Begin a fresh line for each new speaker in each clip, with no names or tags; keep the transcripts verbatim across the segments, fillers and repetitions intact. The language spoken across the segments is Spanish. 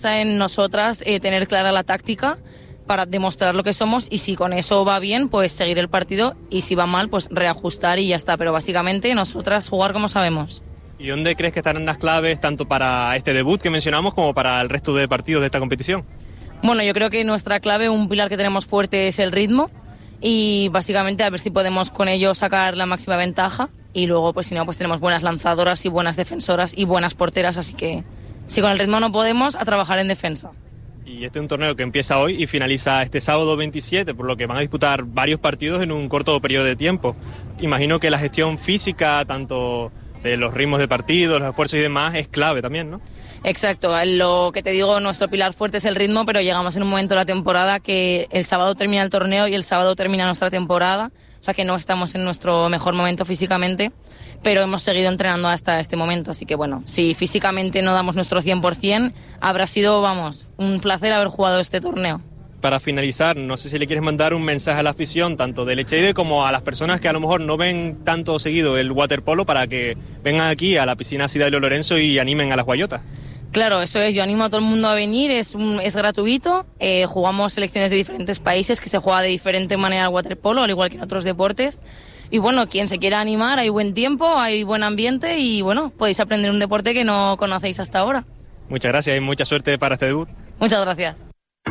En nosotras eh, tener clara la táctica para demostrar lo que somos, y si con eso va bien, pues seguir el partido, y si va mal, pues reajustar y ya está. Pero básicamente nosotras jugar como sabemos.
¿Y dónde crees que estarán las claves tanto para este debut que mencionamos como para el resto de partidos de esta competición?
Bueno, yo creo que nuestra clave, un pilar que tenemos fuerte, es el ritmo, y básicamente a ver si podemos con ello sacar la máxima ventaja, y luego pues si no, pues tenemos buenas lanzadoras y buenas defensoras y buenas porteras, así que si con el ritmo no podemos, a trabajar en defensa.
Y este es un torneo que empieza hoy y finaliza este sábado veintisiete, por lo que van a disputar varios partidos en un corto periodo de tiempo. Imagino que la gestión física, tanto de los ritmos de partido, los esfuerzos y demás, es clave también, ¿no?
Exacto, lo que te digo, nuestro pilar fuerte es el ritmo, pero llegamos en un momento de la temporada que el sábado termina el torneo y el sábado termina nuestra temporada, o sea que no estamos en nuestro mejor momento físicamente, pero hemos seguido entrenando hasta este momento, así que bueno, si físicamente no damos nuestro cien por ciento, habrá sido, vamos, un placer haber jugado este torneo.
Para finalizar, no sé si le quieres mandar un mensaje a la afición, tanto del Echeide como a las personas que a lo mejor no ven tanto seguido el waterpolo, para que vengan aquí a la piscina Ciudad de Lorenzo y animen a las guayotas.
Claro, eso es, yo animo a todo el mundo a venir, es, un, es gratuito, eh, jugamos selecciones de diferentes países, que se juega de diferente manera el waterpolo, al igual que en otros deportes. Y bueno, quien se quiera animar, hay buen tiempo, hay buen ambiente y bueno, podéis aprender un deporte que no conocéis hasta ahora.
Muchas gracias y mucha suerte para este debut.
Muchas gracias.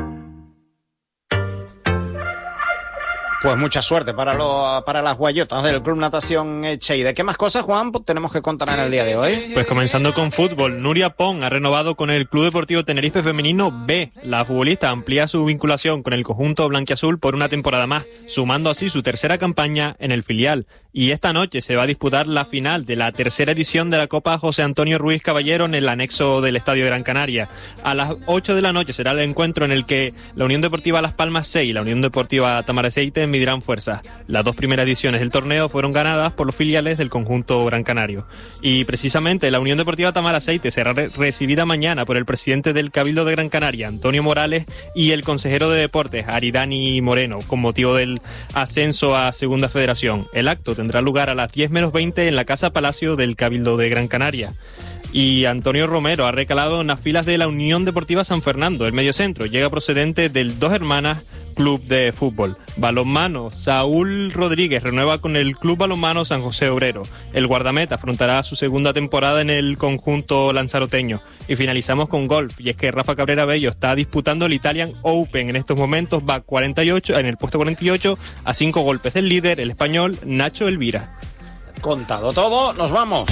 Pues mucha suerte para, lo, para las guayotas del Club Natación Echeide. ¿Qué más cosas, Juan, pues tenemos que contar en el día de hoy?
Pues comenzando con fútbol, Nuria Pon ha renovado con el Club Deportivo Tenerife Femenino B. La futbolista amplía su vinculación con el conjunto blanquiazul por una temporada más, sumando así su tercera campaña en el filial. Y esta noche se va a disputar la final de la tercera edición de la Copa José Antonio Ruiz Caballero en el anexo del Estadio de Gran Canaria. A las ocho de la noche será el encuentro en el que la Unión Deportiva Las Palmas seis y la Unión Deportiva Tamaraceite medirán fuerzas. Las dos primeras ediciones del torneo fueron ganadas por los filiales del conjunto gran canario. Y precisamente la Unión Deportiva Tamaraceite será re- recibida mañana por el presidente del Cabildo de Gran Canaria, Antonio Morales, y el consejero de Deportes, Aridani Moreno, con motivo del ascenso a Segunda Federación. El acto tendrá lugar a las diez menos veinte en la Casa Palacio del Cabildo de Gran Canaria. Y Antonio Romero ha recalado en las filas de la Unión Deportiva San Fernando. El mediocentro llega procedente del Dos Hermanas Club de Fútbol. Balonmano, Saúl Rodríguez renueva con el Club Balonmano San José Obrero. El guardameta afrontará su segunda temporada en el conjunto lanzaroteño. Y finalizamos con golf, y es que Rafa Cabrera Bello está disputando el Italian Open. En estos momentos va cuarenta y ocho, en el puesto cuarenta y ocho, a cinco golpes del líder, el español Nacho Elvira.
Contado todo, nos vamos.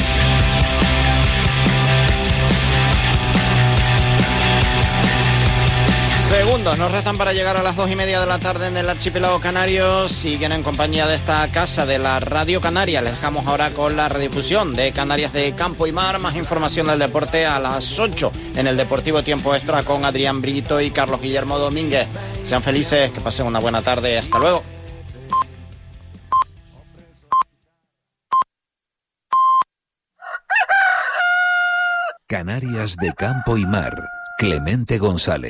Segundos nos restan para llegar a las dos y media de la tarde en el archipiélago canario. Siguen en compañía de esta casa de la Radio Canaria. Les dejamos ahora con la redifusión de Canarias de Campo y Mar. Más información del deporte a las ocho en el Deportivo Tiempo Extra con Adrián Brito y Carlos Guillermo Domínguez. Sean felices, que pasen una buena tarde. Hasta luego.
Canarias de Campo y Mar. Clemente González.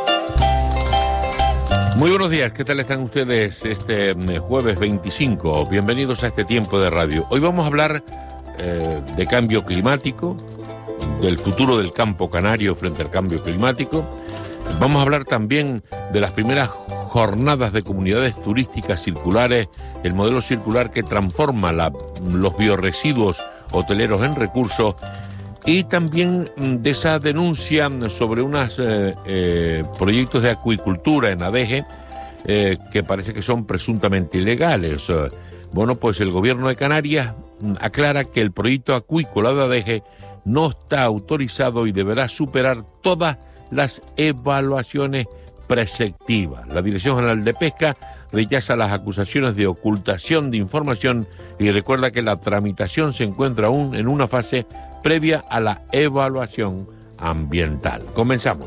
Muy buenos días, ¿qué tal están ustedes este jueves veinticinco? Bienvenidos a este tiempo de radio. Hoy vamos a hablar eh, de cambio climático, del futuro del campo canario frente al cambio climático. Vamos a hablar también de las primeras jornadas de comunidades turísticas circulares, el modelo circular que transforma la, los biorresiduos hoteleros en recursos, y también de esa denuncia sobre unos eh, eh, proyectos de acuicultura en Adeje eh, que parece que son presuntamente ilegales. Bueno, pues el gobierno de Canarias aclara que el proyecto acuícola de Adeje no está autorizado y deberá superar todas las evaluaciones preceptivas. La Dirección General de Pesca rechaza las acusaciones de ocultación de información y recuerda que la tramitación se encuentra aún en una fase previa a la evaluación ambiental. Comenzamos.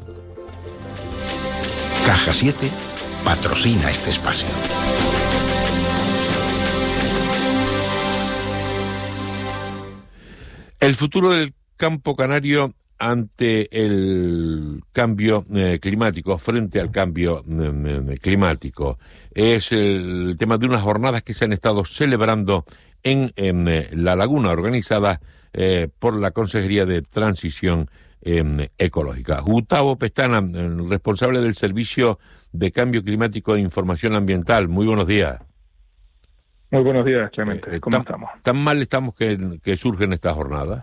Caja siete patrocina este espacio.
El futuro del campo canario ante el cambio eh, climático, frente al cambio eh, climático, es el tema de unas jornadas que se han estado celebrando en, en eh, La Laguna, organizadas eh, por la Consejería de Transición eh, ecológica. Gustavo Pestana, responsable del Servicio de Cambio Climático e Información Ambiental. Muy buenos días.
Muy buenos días, Clemente.
Eh,
¿Cómo
tan,
estamos?
¿Tan mal estamos que, que surgen estas jornadas?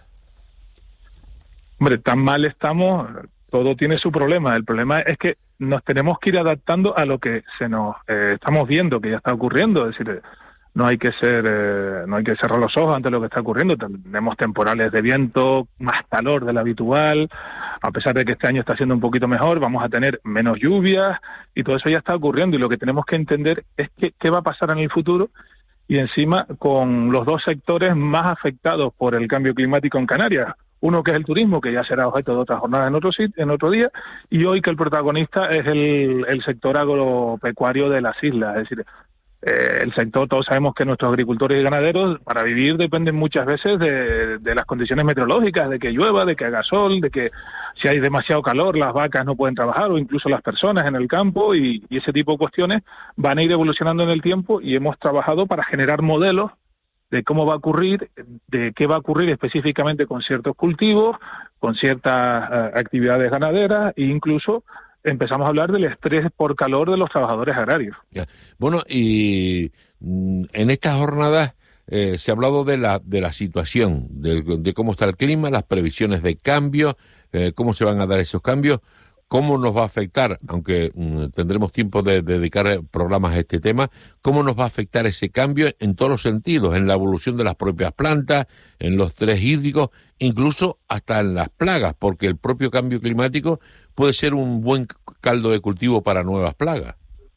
Hombre, tan mal estamos, todo tiene su problema. El problema es que nos tenemos que ir adaptando a lo que se nos eh, estamos viendo que ya está ocurriendo. Es decir, no hay que ser, eh, no hay que cerrar los ojos ante lo que está ocurriendo. Tenemos temporales de viento, más calor del habitual. A pesar de que este año está siendo un poquito mejor, vamos a tener menos lluvias y todo eso ya está ocurriendo. Y lo que tenemos que entender es que, qué va a pasar en el futuro. Y encima con los dos sectores más afectados por el cambio climático en Canarias. Uno que es el turismo, que ya será objeto de otras jornadas en otro sitio, en otro día, y hoy que el protagonista es el, el sector agropecuario de las islas. Es decir, eh, el sector, todos sabemos que nuestros agricultores y ganaderos para vivir dependen muchas veces de, de las condiciones meteorológicas, de que llueva, de que haga sol, de que si hay demasiado calor las vacas no pueden trabajar o incluso las personas en el campo y, y ese tipo de cuestiones van a ir evolucionando en el tiempo y hemos trabajado para generar modelos de cómo va a ocurrir, de qué va a ocurrir específicamente con ciertos cultivos, con ciertas uh, actividades ganaderas e incluso empezamos a hablar del estrés por calor de los trabajadores agrarios.
Ya. Bueno, y mm, en estas jornadas eh, se ha hablado de la de la situación, de, de cómo está el clima, las previsiones de cambio, eh, cómo se van a dar esos cambios, cómo nos va a afectar, aunque mm, tendremos tiempo de, de dedicar programas a este tema, cómo nos va a afectar ese cambio en todos los sentidos, en la evolución de las propias plantas, en los estrés hídricos, incluso hasta en las plagas, porque el propio cambio climático puede ser un buen caldo de cultivo para nuevas plagas.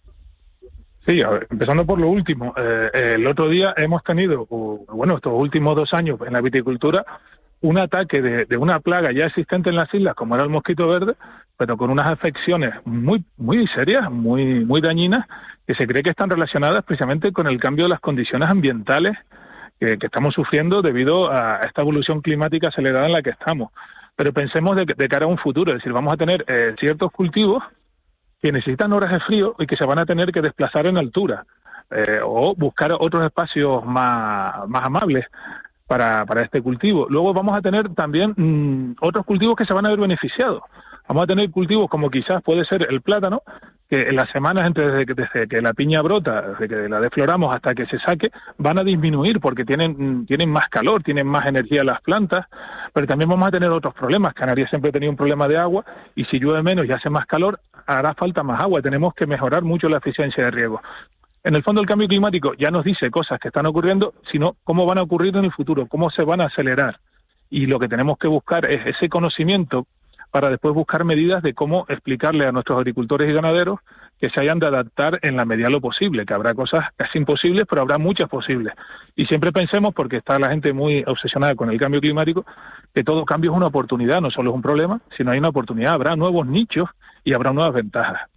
Sí, a ver, empezando por lo último, eh, el otro día hemos tenido, uh, bueno, estos últimos dos años en la viticultura, un ataque de, de una plaga ya existente en las islas, como era el mosquito verde, pero con unas afecciones muy muy serias, muy muy dañinas, que se cree que están relacionadas precisamente con el cambio de las condiciones ambientales que, que estamos sufriendo debido a esta evolución climática acelerada en la que estamos. Pero pensemos de, de cara a un futuro, es decir, vamos a tener eh, ciertos cultivos que necesitan horas de frío y que se van a tener que desplazar en altura eh, o buscar otros espacios más, más amables para, para este cultivo. Luego vamos a tener también mmm, otros cultivos que se van a ver beneficiados. Vamos a tener cultivos como quizás puede ser el plátano, que en las semanas entre desde que, desde que la piña brota, desde que la defloramos hasta que se saque, van a disminuir porque tienen tienen más calor, tienen más energía las plantas, pero también vamos a tener otros problemas. Canarias siempre ha tenido un problema de agua y si llueve menos y hace más calor, hará falta más agua. Tenemos que mejorar mucho la eficiencia de riego. En el fondo el cambio climático ya nos dice cosas que están ocurriendo, sino cómo van a ocurrir en el futuro, cómo se van a acelerar. Y lo que tenemos que buscar es ese conocimiento para después buscar medidas de cómo explicarle a nuestros agricultores y ganaderos que se hayan de adaptar en la medida de lo posible, que habrá cosas casi imposibles, pero habrá muchas posibles. Y siempre pensemos, porque está la gente muy obsesionada con el cambio climático, que todo cambio es una oportunidad, no solo es un problema, sino hay una oportunidad, habrá nuevos nichos y habrá nuevas ventajas.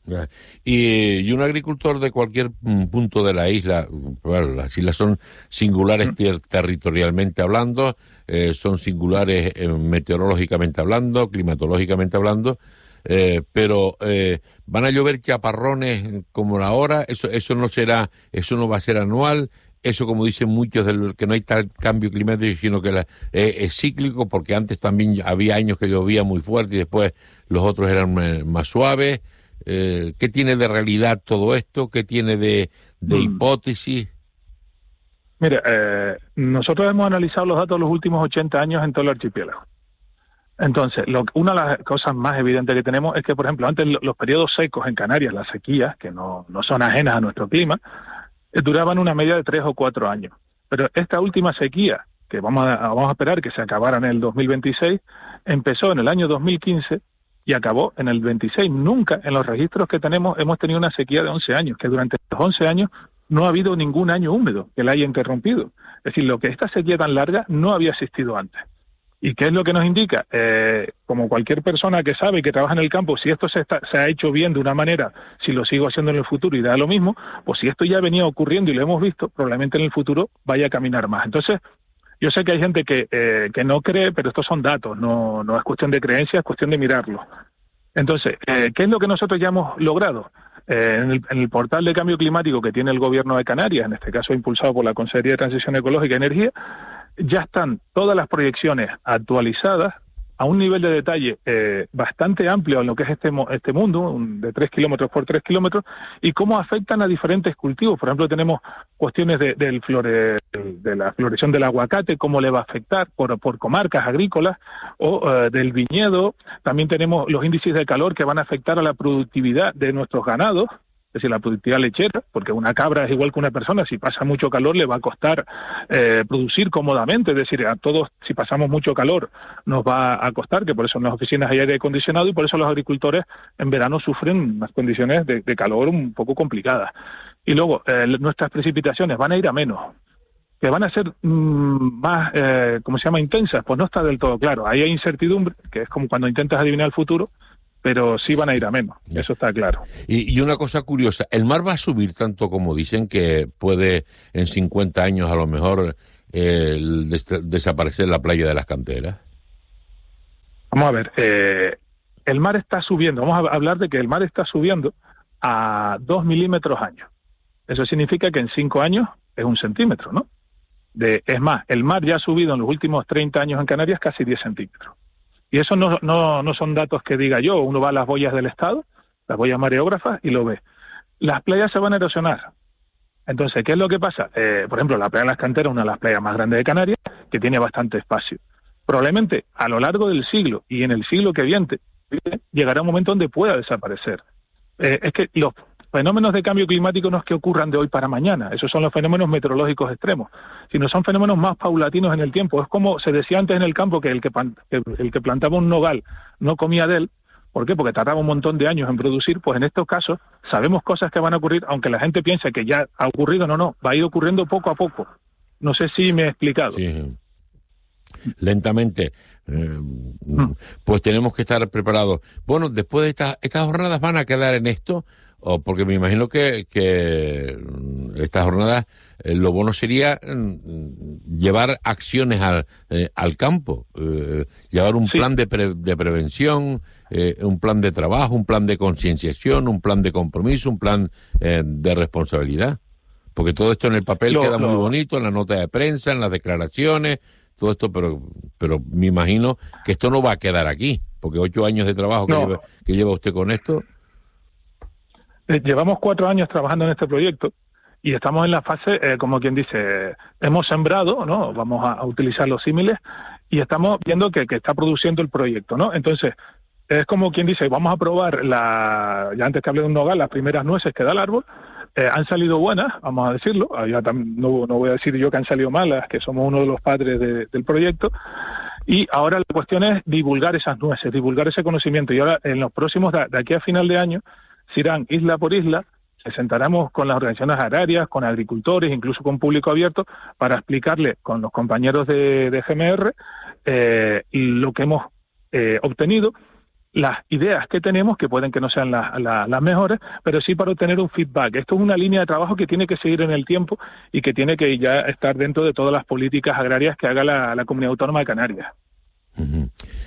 Y, y un agricultor de cualquier punto de la isla, bueno, las islas son singulares mm. ter territorialmente hablando, eh, son singulares eh, meteorológicamente hablando, climatológicamente hablando, eh, pero eh, van a llover chaparrones como ahora, eso eso no será, eso no va a ser anual. Eso, como dicen muchos, del que no hay tal cambio climático, sino que la, eh, es cíclico, porque antes también había años que llovía muy fuerte y después los otros eran eh, más suaves. Eh, ¿Qué tiene de realidad todo esto? ¿Qué tiene de, de mm. hipótesis?
Mira, eh, nosotros hemos analizado los datos de los últimos ochenta años en todo el archipiélago. Entonces, lo, una de las cosas más evidentes que tenemos es que, por ejemplo, antes los periodos secos en Canarias, las sequías, que no, no son ajenas a nuestro clima, duraban una media de tres o cuatro años. Pero esta última sequía, que vamos a, vamos a esperar que se acabara en el dos mil veintiséis, empezó en el año dos mil quince y acabó en el veintiséis. Nunca en los registros que tenemos hemos tenido una sequía de once años, que durante los once años no ha habido ningún año húmedo que la haya interrumpido. Es decir, lo que esta sequía tan larga no había existido antes. ¿Y qué es lo que nos indica? Eh, como cualquier persona que sabe y que trabaja en el campo, si esto se, está, se ha hecho bien de una manera, si lo sigo haciendo en el futuro y da lo mismo, pues si esto ya venía ocurriendo y lo hemos visto, probablemente en el futuro vaya a caminar más. Entonces, yo sé que hay gente que, eh, que no cree, pero estos son datos, no, no es cuestión de creencia, es cuestión de mirarlo. Entonces, eh, ¿qué es lo que nosotros ya hemos logrado? Eh, en, el, en el portal de cambio climático que tiene el Gobierno de Canarias, en este caso impulsado por la Consejería de Transición Ecológica y Energía, ya están todas las proyecciones actualizadas a un nivel de detalle eh, bastante amplio en lo que es este, este mundo, un, de tres kilómetros por tres kilómetros, y cómo afectan a diferentes cultivos. Por ejemplo, tenemos cuestiones de, del flore, de la floración del aguacate, cómo le va a afectar por, por comarcas agrícolas, o uh, del viñedo. También tenemos los índices de calor que van a afectar a la productividad de nuestros ganados, es decir, la productividad lechera, porque una cabra es igual que una persona, si pasa mucho calor le va a costar eh, producir cómodamente, es decir, a todos, si pasamos mucho calor, nos va a costar, que por eso en las oficinas hay aire acondicionado y por eso los agricultores en verano sufren unas condiciones de, de calor un poco complicadas. Y luego, eh, nuestras precipitaciones van a ir a menos, que van a ser mmm, más, eh, ¿cómo se llama?, intensas, pues no está del todo claro. Ahí hay incertidumbre, que es como cuando intentas adivinar el futuro, pero sí van a ir a menos, eso está claro.
Y, y una cosa curiosa, ¿el mar va a subir tanto como dicen que puede en cincuenta años a lo mejor eh, des- desaparecer la playa de las canteras?
Vamos a ver, eh, el mar está subiendo, vamos a hablar de que el mar está subiendo a dos milímetros año. Eso significa que en cinco años es un centímetro, ¿no? De, es más, el mar ya ha subido en los últimos treinta años en Canarias casi diez centímetros. Y eso no, no, no son datos que diga yo, uno va a las boyas del Estado, las boyas mareógrafas, y lo ve. Las playas se van a erosionar. Entonces, ¿qué es lo que pasa? Eh, por ejemplo, la playa de las Canteras es una de las playas más grandes de Canarias, que tiene bastante espacio. Probablemente a lo largo del siglo y en el siglo que viene, llegará un momento donde pueda desaparecer. Eh, es que los fenómenos de cambio climático no es que ocurran de hoy para mañana, esos son los fenómenos meteorológicos extremos, sino son fenómenos más paulatinos en el tiempo. Es como se decía antes en el campo que el que, que el que plantaba un nogal no comía de él. ¿Por qué? Porque tardaba un montón de años en producir. Pues en estos casos sabemos cosas que van a ocurrir, aunque la gente piense que ya ha ocurrido, no, no, va a ir ocurriendo poco a poco. No sé si me he explicado.
Sí. Lentamente. Eh, pues tenemos que estar preparados. Bueno, después de estas, estas jornadas van a quedar en esto, o porque me imagino que, que estas jornadas, eh, lo bueno sería eh, llevar acciones al, eh, al campo, eh, llevar un sí. plan de, pre, de prevención, eh, un plan de trabajo, un plan de concienciación, un plan de compromiso, un plan eh, de responsabilidad. Porque todo esto en el papel lo, queda lo... muy bonito, en la nota de prensa, en las declaraciones, todo esto, pero pero me imagino que esto no va a quedar aquí, porque ocho años de trabajo que, no. lleva, que lleva usted con esto.
Eh, llevamos cuatro años trabajando en este proyecto y estamos en la fase, eh, como quien dice, hemos sembrado, ¿no? Vamos a, a utilizar los símiles y estamos viendo que, que está produciendo el proyecto, ¿no? Entonces, es como quien dice, vamos a probar, la ya antes que hablé de un nogal, las primeras nueces que da el árbol. Eh, han salido buenas, vamos a decirlo, ya tam, no, no voy a decir yo que han salido malas, que somos uno de los padres de, del proyecto, y ahora la cuestión es divulgar esas nueces, divulgar ese conocimiento, y ahora en los próximos, de, de aquí a final de año, se irán isla por isla, se sentaremos con las organizaciones agrarias, con agricultores, incluso con público abierto, para explicarle con los compañeros de, de G M R eh, lo que hemos eh, obtenido, las ideas que tenemos, que pueden que no sean la, la, las mejores, pero sí para obtener un feedback. Esto es una línea de trabajo que tiene que seguir en el tiempo y que tiene que ya estar dentro de todas las políticas agrarias que haga la, la Comunidad Autónoma de Canarias.
Uh-huh.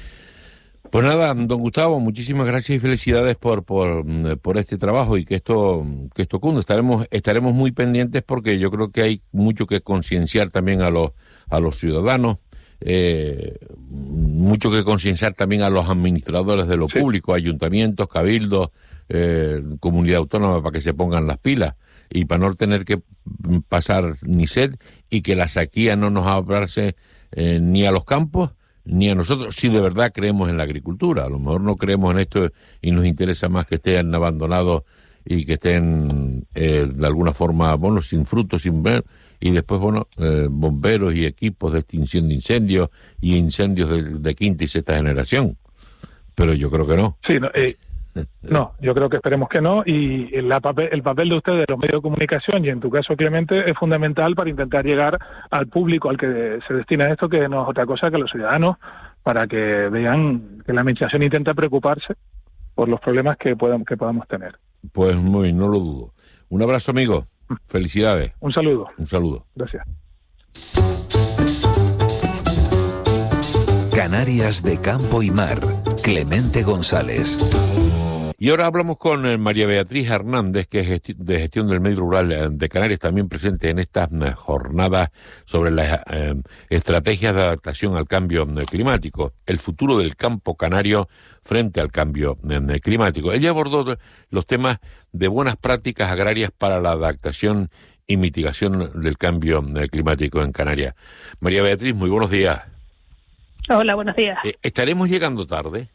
Pues nada, don Gustavo, muchísimas gracias y felicidades por por, por este trabajo y que esto que esto cunde. Estaremos estaremos muy pendientes porque yo creo que hay mucho que concienciar también a los a los ciudadanos. Eh, mucho que concienciar también a los administradores de lo sí. público, ayuntamientos, cabildos, eh, comunidad autónoma, para que se pongan las pilas y para no tener que pasar ni sed y que la sequía no nos abrace eh, ni a los campos ni a nosotros, si de verdad creemos en la agricultura. A lo mejor no creemos en esto y nos interesa más que estén abandonados y que estén eh, de alguna forma, bueno, sin frutos, sin ver. Y después, bueno, eh, bomberos y equipos de extinción de incendios y incendios de, de quinta y sexta generación. Pero yo creo que no.
Sí, no, eh, no yo creo que esperemos que no. Y la papel, el papel de ustedes, los medios de comunicación, y en tu caso, Clemente, es fundamental para intentar llegar al público al que se destina esto, que no es otra cosa que los ciudadanos, para que vean que la administración intenta preocuparse por los problemas que, puedan, que podamos tener.
Pues muy bien, no lo dudo. Un abrazo, amigo. Felicidades.
Un saludo.
Un saludo.
Gracias.
Canarias de Campo y Mar. Clemente González.
Y ahora hablamos con eh, María Beatriz Hernández, que es gesti- de Gestión del Medio Rural eh, de Canarias, también presente en estas eh, jornadas sobre las eh, estrategias de adaptación al cambio eh, climático, el futuro del campo canario frente al cambio eh, climático. Ella abordó los temas de buenas prácticas agrarias para la adaptación y mitigación del cambio eh, climático en Canarias. María Beatriz, muy buenos días.
Hola, buenos días.
Eh, ¿Estaremos llegando tarde?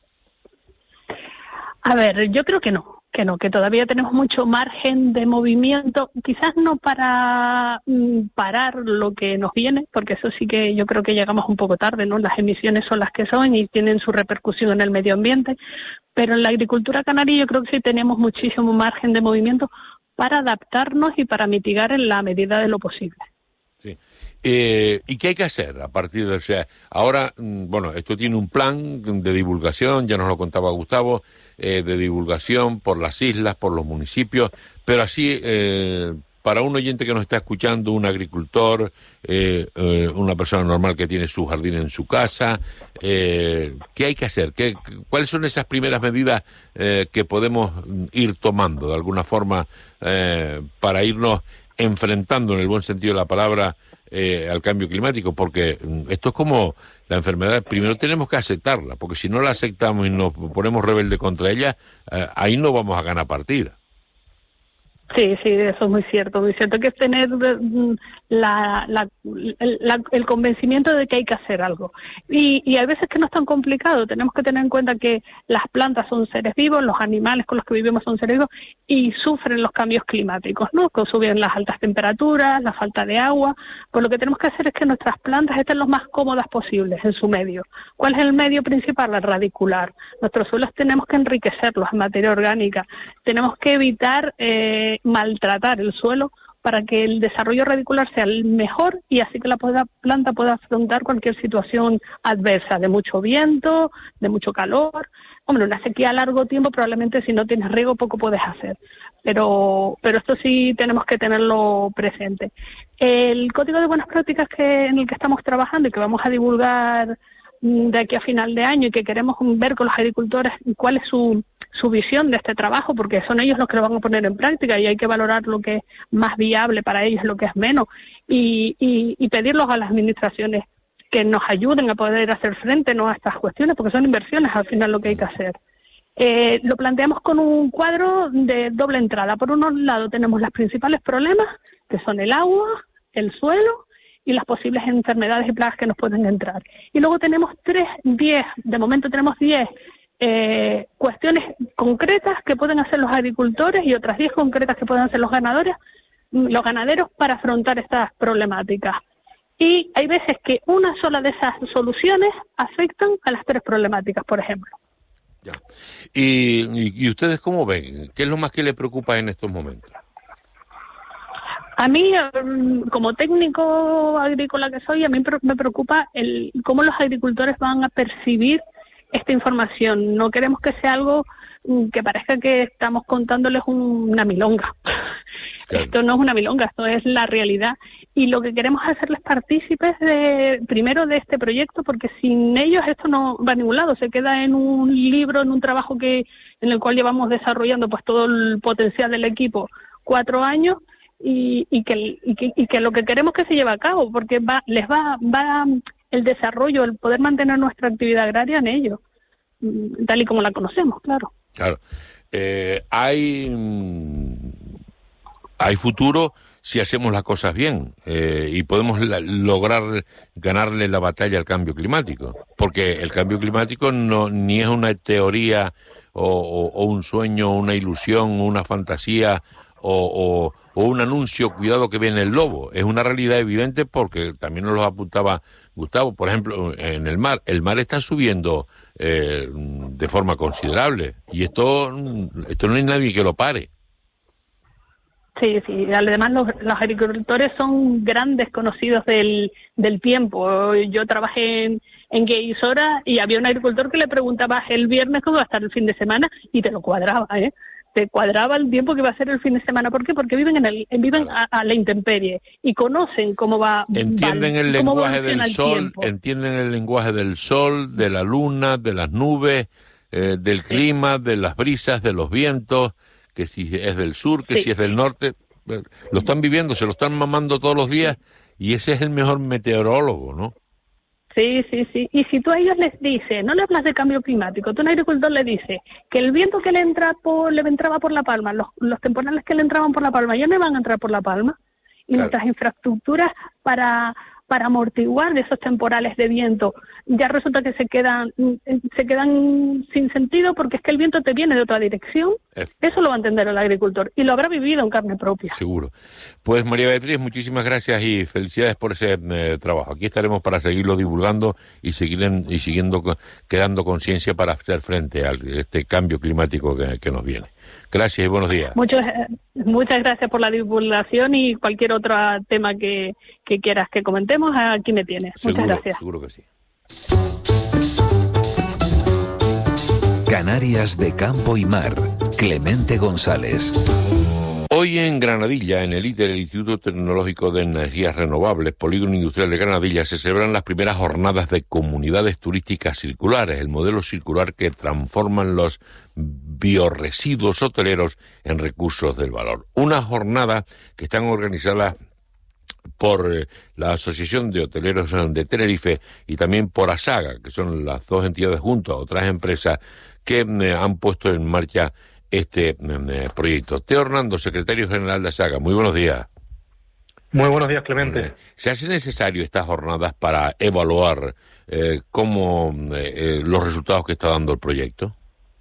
A ver, yo creo que no, que no, que todavía tenemos mucho margen de movimiento, quizás no para mm, parar lo que nos viene, porque eso sí que yo creo que llegamos un poco tarde, ¿no? Las emisiones son las que son y tienen su repercusión en el medio ambiente, pero en la agricultura canaria yo creo que sí tenemos muchísimo margen de movimiento para adaptarnos y para mitigar en la medida de lo posible.
Sí. Eh, ¿Y qué hay que hacer a partir de, o sea, ahora, bueno, esto tiene un plan de divulgación, ya nos lo contaba Gustavo, eh, de divulgación por las islas, por los municipios, pero así, eh, para un oyente que nos está escuchando, un agricultor, eh, eh, una persona normal que tiene su jardín en su casa, eh, ¿qué hay que hacer? ¿Qué, ¿Cuáles son esas primeras medidas eh, que podemos ir tomando de alguna forma eh, para irnos enfrentando, en el buen sentido de la palabra, Eh, al cambio climático? Porque mm, esto es como la enfermedad, primero tenemos que aceptarla, porque si no la aceptamos y nos ponemos rebelde contra ella, eh, ahí no vamos a ganar partida.
Sí, sí, eso es muy cierto, muy cierto, que es tener la, la, el, la, el convencimiento de que hay que hacer algo. Y, y hay veces que no es tan complicado, tenemos que tener en cuenta que las plantas son seres vivos, los animales con los que vivimos son seres vivos y sufren los cambios climáticos, ¿no? Que suben las altas temperaturas, la falta de agua, pues lo que tenemos que hacer es que nuestras plantas estén lo más cómodas posibles en su medio. ¿Cuál es el medio principal? El radicular. Nuestros suelos tenemos que enriquecerlos en materia orgánica, tenemos que evitar eh, maltratar el suelo para que el desarrollo radicular sea el mejor y así que la planta pueda afrontar cualquier situación adversa, de mucho viento, de mucho calor. Hombre, una sequía a largo tiempo probablemente si no tienes riego poco puedes hacer, pero pero esto sí tenemos que tenerlo presente. El Código de Buenas Prácticas que en el que estamos trabajando y que vamos a divulgar de aquí a final de año y que queremos ver con los agricultores cuál es su su visión de este trabajo, porque son ellos los que lo van a poner en práctica y hay que valorar lo que es más viable para ellos, lo que es menos, y, y, y pedirlos a las administraciones que nos ayuden a poder hacer frente, ¿no?, a estas cuestiones, porque son inversiones al final lo que hay que hacer. Eh, lo planteamos con un cuadro de doble entrada. Por un lado tenemos los principales problemas, que son el agua, el suelo y las posibles enfermedades y plagas que nos pueden entrar. Y luego tenemos tres, diez, de momento tenemos diez eh, cuestiones concretas que pueden hacer los agricultores y otras diez concretas que pueden hacer los ganadores, los ganaderos para afrontar estas problemáticas. Y hay veces que una sola de esas soluciones afectan a las tres problemáticas, por ejemplo.
Ya. ¿Y, y, y ustedes cómo ven? ¿Qué es lo más que les preocupa en estos momentos?
A mí, como técnico agrícola que soy, a mí me preocupa el cómo los agricultores van a percibir esta información. No queremos que sea algo que parezca que estamos contándoles una milonga. Claro. Esto no es una milonga, esto es la realidad. Y lo que queremos es hacerles partícipes de, primero de este proyecto, porque sin ellos esto no va a ningún lado. Se queda en un libro, en un trabajo que en el cual llevamos desarrollando pues todo el potencial del equipo cuatro años. Y, y, que, y, que, y que lo que queremos que se lleve a cabo, porque va, les va, va el desarrollo, el poder mantener nuestra actividad agraria en ello, tal y como la conocemos, claro.
Claro. Eh, hay, hay futuro si hacemos las cosas bien eh, y podemos la, lograr ganarle la batalla al cambio climático, porque el cambio climático no ni es una teoría o, o, o un sueño, una ilusión, una fantasía o... o o un anuncio, cuidado que viene el lobo. Es una realidad evidente porque también nos lo apuntaba Gustavo. Por ejemplo, en el mar, el mar está subiendo eh, de forma considerable y esto, esto no hay nadie que lo pare.
Sí, sí. Además, los, los agricultores son grandes conocidos del, del tiempo. Yo trabajé en, en Gueisora y había un agricultor que le preguntaba el viernes cómo va a estar el fin de semana y te lo cuadraba, ¿eh? Te cuadraba el tiempo que va a ser el fin de semana. ¿Por qué? Porque viven en el viven a, a la intemperie y conocen cómo va.
Entienden
va,
el lenguaje del
el
sol,
tiempo.
entienden el lenguaje del sol, de la luna, de las nubes. eh, del clima, de las brisas, de los vientos, que si es del sur, que
Sí.
si es del norte. Eh, Lo están viviendo, se lo están mamando todos los días y ese es el mejor meteorólogo, ¿no?
Sí, sí, sí. Y si tú a ellos les dices, no le hablas de cambio climático, tú a un agricultor le dices que el viento que le entra por, le entraba por La Palma, los, los temporales que le entraban por La Palma, ya no van a entrar por La Palma. Y
Claro.
nuestras infraestructuras para para amortiguar de esos temporales de viento, ya resulta que se quedan se quedan sin sentido porque es que el viento te viene de otra dirección.
Eh.
Eso lo va a entender el agricultor y lo habrá vivido en carne propia.
Seguro. Pues María Beatriz, muchísimas gracias y felicidades por ese eh, trabajo. Aquí estaremos para seguirlo divulgando y seguir en, y siguiendo co- quedando conciencia para hacer frente a este cambio climático que, que nos viene. Gracias y buenos días.
Muchas, muchas gracias por la divulgación y cualquier otro tema que, que quieras que comentemos, aquí me tienes.
Seguro,
Muchas gracias.
seguro que sí.
Canarias de Campo y Mar. Clemente González.
Hoy en Granadilla, en el I T E R, el Instituto Tecnológico de Energías Renovables, Polígono Industrial de Granadilla, se celebran las primeras jornadas de comunidades turísticas circulares, el modelo circular que transforman los biorresiduos hoteleros en recursos del valor. Una jornada que están organizadas por eh, la Asociación de Hoteleros de Tenerife y también por ASAGA, que son las dos entidades junto a otras empresas que eh, han puesto en marcha este eh, proyecto. Teo Hernando, secretario general de ASAGA, muy buenos días.
Muy buenos días, Clemente.
Eh, ¿Se hace necesario estas jornadas para evaluar eh, cómo eh, eh, los resultados que está dando el proyecto?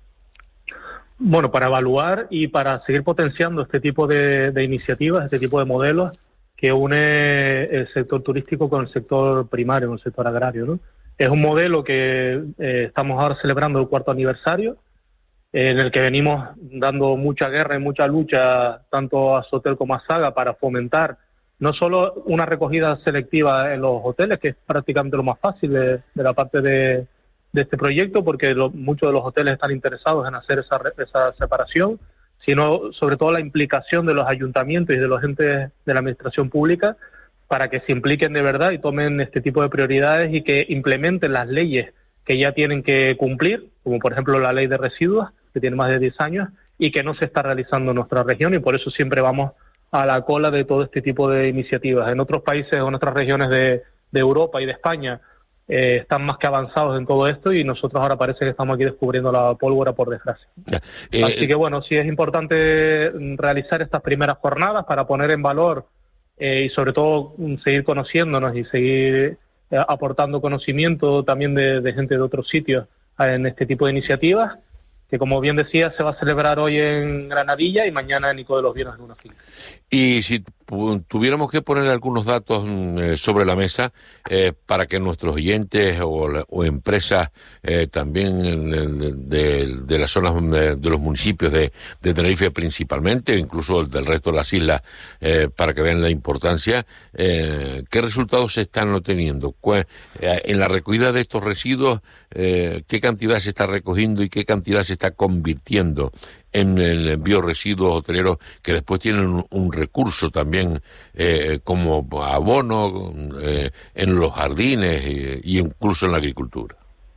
Bueno, para evaluar y para seguir potenciando este tipo de, de iniciativas, este tipo de modelos que une el sector turístico con el sector primario, con el sector agrario, ¿no? Es un modelo que eh, estamos ahora celebrando el cuarto aniversario, eh, en el que venimos dando mucha guerra y mucha lucha, tanto a Sotel como a Saga, para fomentar no solo una recogida selectiva en los hoteles, que es prácticamente lo más fácil de, de la parte de, de este proyecto, porque lo, muchos de los hoteles están interesados en hacer esa, esa separación, sino sobre todo la implicación de los ayuntamientos y de los entes de la administración pública para que se impliquen de verdad y tomen este tipo de prioridades y que implementen las leyes que ya tienen que cumplir, como por ejemplo la ley de residuos, que tiene más de diez años, y que no se está realizando en nuestra región, y por eso siempre vamos a la cola de todo este tipo de iniciativas. En otros países o en otras regiones de, de Europa y de España eh, están más que avanzados en todo esto, y nosotros ahora parece que estamos aquí descubriendo la pólvora, por desgracia.
Eh,
Así que bueno, sí es importante realizar estas primeras jornadas para poner en valor eh, y sobre todo seguir conociéndonos y seguir eh, aportando conocimiento también de, de gente de otros sitios en este tipo de iniciativas, que como bien decía se va a celebrar hoy en Granadilla y mañana en Ico de los Vienos en una finca.
Y si pu- tuviéramos que poner algunos datos mm, eh, sobre la mesa eh, para que nuestros oyentes o, la- o empresas eh, también eh, de, de, de las zonas de, de los municipios de, de Tenerife principalmente, incluso del resto de las islas, eh, para que vean la importancia, eh, ¿qué resultados se están obteniendo? Cua- eh, En la recogida de estos residuos, eh, ¿qué cantidad se está recogiendo y qué cantidad se está convirtiendo en el biorresiduos hoteleros que después tienen un, un recurso también eh, como abono eh, en los jardines eh, y incluso en la agricultura?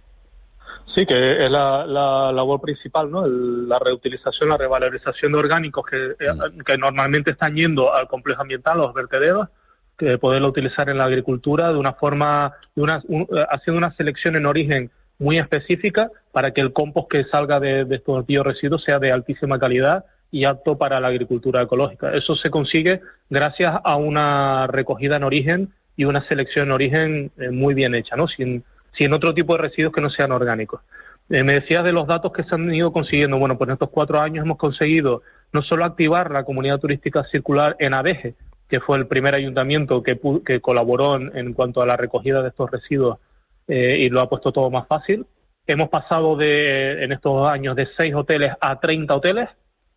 Sí, que es la, la labor principal, ¿no? El- la reutilización, la revalorización de orgánicos que, eh, que normalmente están yendo al complejo ambiental, los vertederos, que poderlo utilizar en la agricultura de una forma, de una, un- haciendo una selección en origen muy específica para que el compost que salga de, de estos bioresiduos sea de altísima calidad y apto para la agricultura ecológica. Eso se consigue gracias a una recogida en origen y una selección en origen eh, muy bien hecha, ¿no? Sin, sin otro tipo de residuos que no sean orgánicos. Eh, me decías de los datos que se han ido consiguiendo. Bueno, pues en estos cuatro años hemos conseguido no solo activar la comunidad turística circular en Adeje, que fue el primer ayuntamiento que, pu- que colaboró en, en cuanto a la recogida de estos residuos eh, y lo ha puesto todo más fácil. Hemos pasado de, en estos años de seis hoteles a treinta hoteles.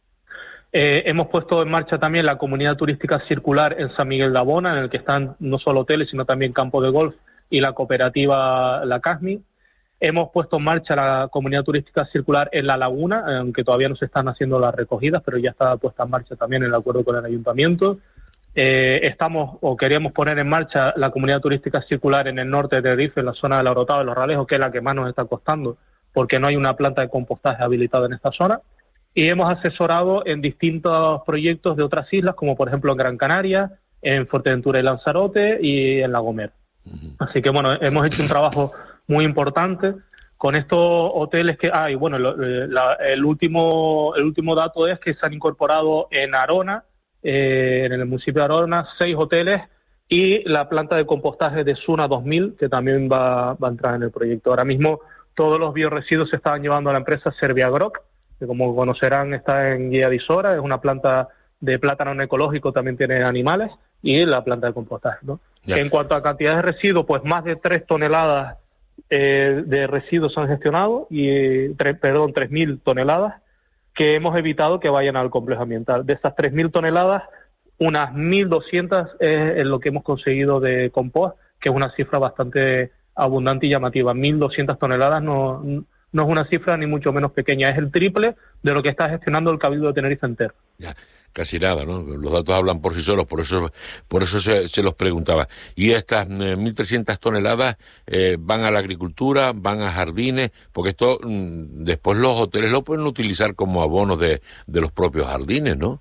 Eh, hemos puesto en marcha también la comunidad turística circular en San Miguel de Abona, en el que están no solo hoteles, sino también campos de golf y la cooperativa La Casmi. Hemos puesto en marcha la comunidad turística circular en La Laguna, aunque todavía no se están haciendo las recogidas, pero ya está puesta en marcha también el acuerdo con el ayuntamiento. Eh, estamos o queríamos poner en marcha la comunidad turística circular en el norte de Tenerife, en la zona de La Orotava, de Los Ralejos, que es la que más nos está costando
porque no hay una planta de compostaje habilitada en esta zona. Y hemos asesorado en distintos proyectos de otras islas, como por ejemplo en Gran Canaria, en Fuerteventura y Lanzarote y en La Gomera. Uh-huh. Así que bueno, hemos hecho un trabajo muy importante con estos hoteles que hay. Ah, bueno, lo, la, el último el último dato es que se han incorporado en Arona, eh, en el municipio de Arona, seis hoteles y la planta de compostaje de Suna dos mil, que también va, va a entrar en el proyecto. Ahora mismo todos los bioresiduos se estaban llevando a la empresa Serviagroc, que como conocerán está en Guía de Isora, es una planta de plátano ecológico, también tiene animales, y la planta de compostaje, ¿no? En cuanto a cantidad de residuos, pues más de tres toneladas eh, de residuos se han gestionado, y tre, perdón, tres mil toneladas, que hemos evitado que vayan al complejo ambiental. De esas tres mil toneladas, unas mil doscientas es lo que hemos conseguido de compost, que es una cifra bastante abundante y llamativa. mil doscientas toneladas no, no es una cifra ni mucho menos pequeña, es el triple de lo que está gestionando el Cabildo de Tenerife entero.
Ya, casi nada, ¿no? Los datos hablan por sí solos, por eso por eso se, se los preguntaba. Y estas eh, mil trescientas toneladas eh, van a la agricultura, van a jardines, porque esto mm, después los hoteles lo pueden utilizar como abonos de, de los propios jardines, ¿no?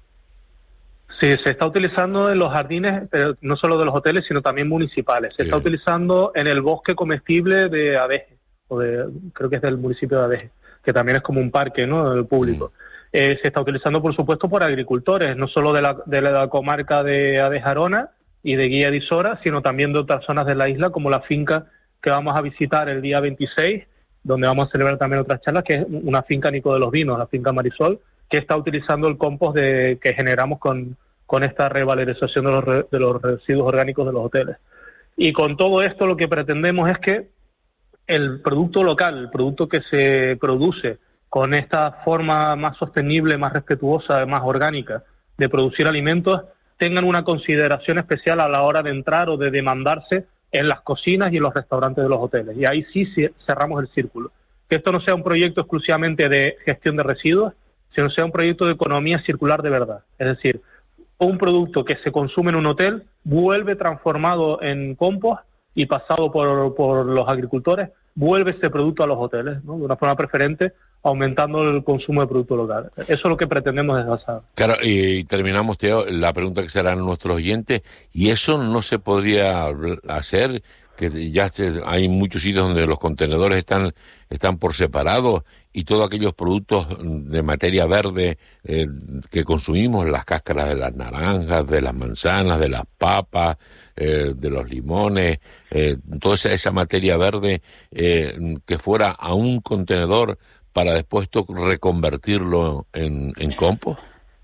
Sí, se está utilizando en los jardines, pero no solo de los hoteles, sino también municipales. Se sí. está utilizando en el bosque comestible de Adeje, o de, creo que es del municipio de Adeje, que también es como un parque, ¿no?, del público. Mm. Eh, se está utilizando, por supuesto, por agricultores, no solo de la, de la comarca de Adeje Arona y de Guía de Isora, sino también de otras zonas de la isla, como la finca que vamos a visitar el día veintiséis, donde vamos a celebrar también otras charlas, que es una finca Nico de los Vinos, la finca Marisol, que está utilizando el compost de, que generamos con con esta revalorización de los, re, de los residuos orgánicos de los hoteles. Y con todo esto lo que pretendemos es que el producto local, el producto que se produce con esta forma más sostenible, más respetuosa, más orgánica de producir alimentos, tengan una consideración especial a la hora de entrar o de demandarse en las cocinas y en los restaurantes de los hoteles. Y ahí sí cerramos el círculo. Que esto no sea un proyecto exclusivamente de gestión de residuos, sino sea un proyecto de economía circular de verdad. Es decir, un producto que se consume en un hotel vuelve transformado en compost y pasado por, por los agricultores, vuelve ese producto a los hoteles, ¿no?, de una forma preferente, aumentando el consumo de productos locales. Eso es lo que pretendemos desde Asada.
Claro, y terminamos, Teo, la pregunta que se harán nuestros oyentes, ¿y eso no se podría hacer? Que ya hay muchos sitios donde los contenedores están están por separado y todos aquellos productos de materia verde eh, que consumimos, las cáscaras de las naranjas, de las manzanas, de las papas, eh, de los limones, eh, toda esa, esa materia verde eh, que fuera a un contenedor para después reconvertirlo en, en compost.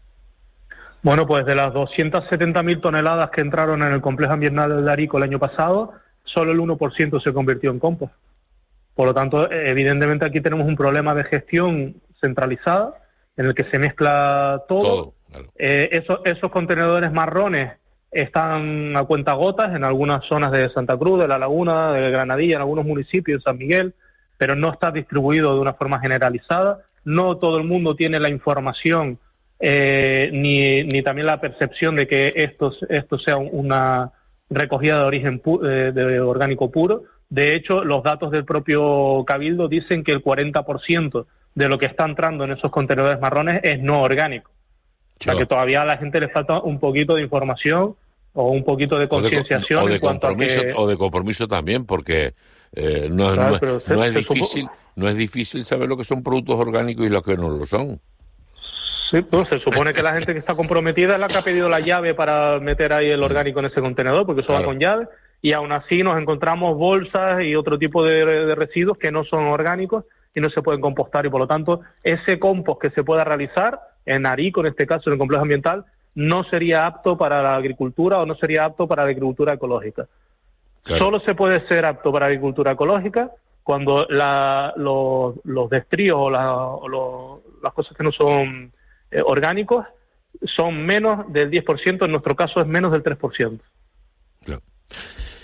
Bueno, pues de las doscientas setenta mil toneladas que entraron en el complejo ambiental del Darico el año pasado, solo el uno por ciento se convirtió en compost. Por lo tanto, evidentemente aquí tenemos un problema de gestión centralizada en el que se mezcla todo. todo claro. eh, esos, esos contenedores marrones están a cuentagotas en algunas zonas de Santa Cruz, de La Laguna, de Granadilla, en algunos municipios, en San Miguel, pero no está distribuido de una forma generalizada. No todo el mundo tiene la información eh, ni, ni también la percepción de que esto, esto sea una recogida de origen pu- de, de orgánico puro. De hecho, los datos del propio Cabildo dicen que el cuarenta por ciento de lo que está entrando en esos contenedores marrones es no orgánico. O sea, que todavía a la gente le falta un poquito de información o un poquito de concienciación
o de, o de
en cuanto a que...
O de compromiso también, porque eh, no, claro, no, se, no, es difícil, supo... no es difícil saber lo que son productos orgánicos y lo que no lo son.
Sí, pues se supone que la gente que está comprometida es la que ha pedido la llave para meter ahí el orgánico en ese contenedor, porque eso claro. va con llave. Y aún así nos encontramos bolsas y otro tipo de, de residuos que no son orgánicos y no se pueden compostar, y por lo tanto ese compost que se pueda realizar en Arico, en este caso en el complejo ambiental, no sería apto para la agricultura o no sería apto para la agricultura ecológica. Claro. Solo se puede ser apto para la agricultura ecológica cuando la, los, los destríos o, la, o los, las cosas que no son eh, orgánicos son menos del diez por ciento, en nuestro caso es menos del tres por ciento.
Claro.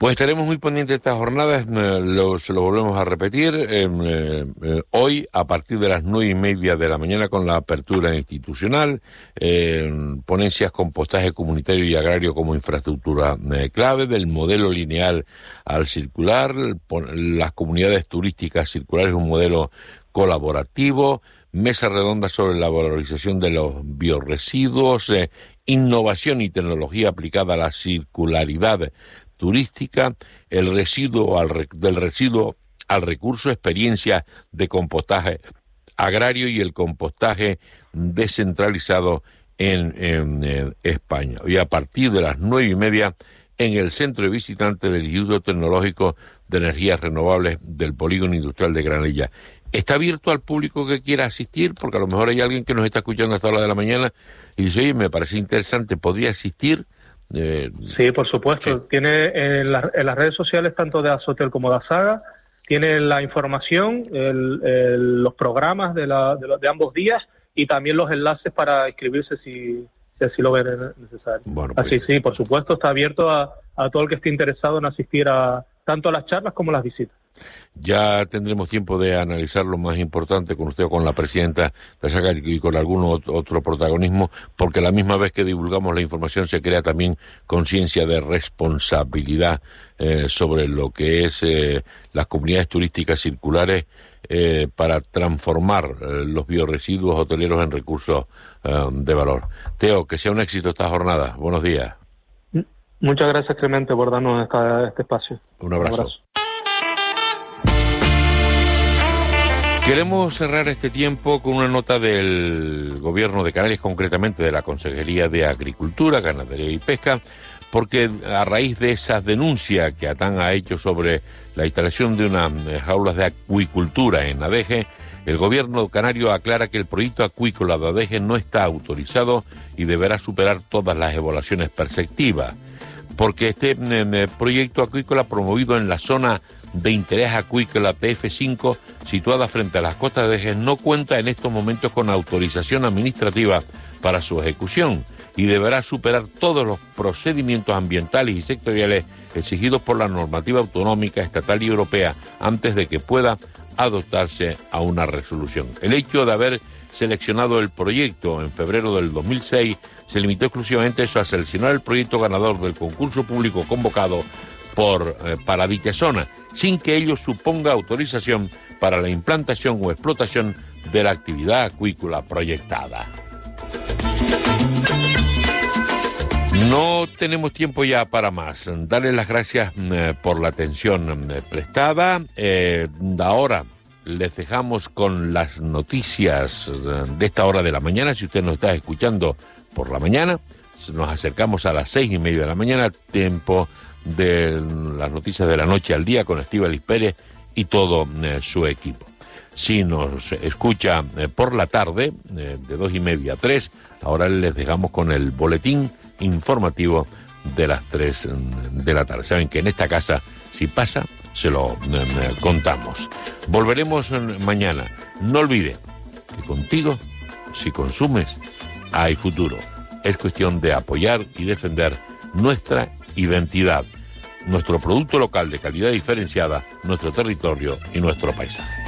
Pues estaremos muy pendientes de estas jornadas, eh, lo, se lo volvemos a repetir, eh, eh, hoy a partir de las nueve y media de la mañana con la apertura institucional, eh, ponencias compostaje comunitario y agrario como infraestructura eh, clave, del modelo lineal al circular, las comunidades turísticas circulares, un modelo colaborativo, mesa redonda sobre la valorización de los biorresiduos, eh, innovación y tecnología aplicada a la circularidad turística, el residuo al, del residuo al recurso, experiencia de compostaje agrario y el compostaje descentralizado en, en, en España. Hoy a partir de las nueve y media en el centro de visitantes del Instituto Tecnológico de Energías Renovables del Polígono Industrial de Granella. Está abierto al público que quiera asistir, porque a lo mejor hay alguien que nos está escuchando hasta la hora de la mañana y dice, oye, me parece interesante, ¿podría asistir? Eh,
sí, por supuesto.
Sí.
Tiene en, la, en las redes sociales tanto de Azotel como de Asaga, tiene la información, el, el, los programas de, la, de, de ambos días y también los enlaces para inscribirse si, si así lo ven necesario.
Bueno, pues,
así sí, por supuesto, está abierto a, a todo el que esté interesado en asistir a tanto a las charlas como a las visitas.
Ya tendremos tiempo de analizar lo más importante con usted o con la presidenta de Asaga y con algún otro protagonismo, porque a la misma vez que divulgamos la información se crea también conciencia de responsabilidad eh, sobre lo que es eh, las comunidades turísticas circulares eh, para transformar eh, los biorresiduos hoteleros en recursos eh, de valor. Teo, que sea un éxito esta jornada. Buenos días.
Muchas gracias, Clemente, por darnos esta, este espacio.
Un abrazo.
Un abrazo.
Queremos cerrar este tiempo con una nota del Gobierno de Canarias, concretamente de la Consejería de Agricultura, Ganadería y Pesca, porque a raíz de esas denuncias que ATAN ha hecho sobre la instalación de unas jaulas de acuicultura en Adeje, el Gobierno canario aclara que el proyecto acuícola de Adeje no está autorizado y deberá superar todas las evaluaciones perceptivas, porque este eh, proyecto acuícola promovido en la zona de interés acuícola P F cinco, situada frente a las costas de Adeje, no cuenta en estos momentos con autorización administrativa para su ejecución y deberá superar todos los procedimientos ambientales y sectoriales exigidos por la normativa autonómica, estatal y europea antes de que pueda adoptarse a una resolución. El hecho de haber seleccionado el proyecto en febrero del dos mil seis se limitó exclusivamente eso, a seleccionar el proyecto ganador del concurso público convocado por eh, para dicha zona, sin que ello suponga autorización para la implantación o explotación de la actividad acuícola proyectada. No tenemos tiempo ya para más. Darles las gracias eh, por la atención eh, prestada. Eh, ahora les dejamos con las noticias eh, de esta hora de la mañana. Si usted nos está escuchando por la mañana, nos acercamos a las seis y media de la mañana, tiempo de las noticias de la noche al día con Estíbaliz Pérez y todo eh, su equipo. Si nos escucha eh, por la tarde, eh, de dos y media a tres, ahora les dejamos con el boletín informativo de las tres de la tarde. Saben que en esta casa, si pasa, se lo eh, contamos. Volveremos mañana. No olvide que contigo, si consumes, hay futuro. Es cuestión de apoyar y defender nuestra identidad, nuestro producto local de calidad diferenciada, nuestro territorio y nuestro paisaje.